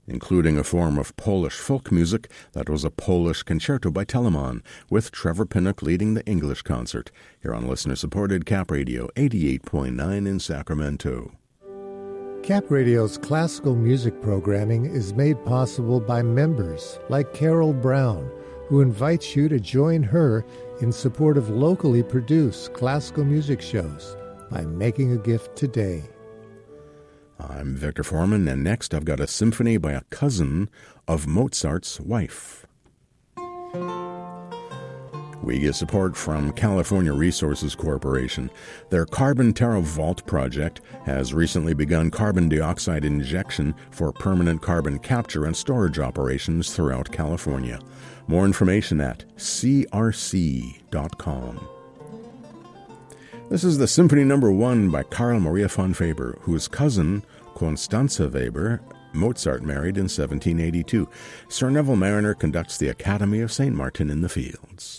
including a form of Polish folk music that was a Polish concerto by Telemann, with Trevor Pinnock leading the English concert, here on listener-supported Cap Radio 88.9 in Sacramento. Cap Radio's classical music programming is made possible by members like Carol Brown, who invites you to join her in support of locally produced classical music shows by making a gift today. I'm Victor Foreman, and next I've got a symphony by a cousin of Mozart's wife. We get support from California Resources Corporation. Their Carbon TerraVault project has recently begun carbon dioxide injection for permanent carbon capture and storage operations throughout California. More information at crc.com. This is the Symphony No. 1 by Carl Maria von Weber, whose cousin, Constanze Weber, Mozart married in 1782. Sir Neville Marriner conducts the Academy of St. Martin in the Fields.